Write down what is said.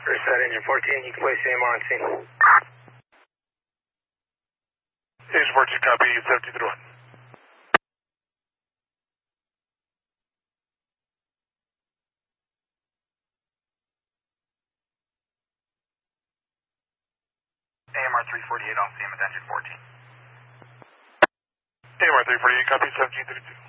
Reset engine 14, you can place AMR on scene. Engine 14, copy, 17 to 1. AMR 348 on scene with engine 14. AMR 348, copy, 1732.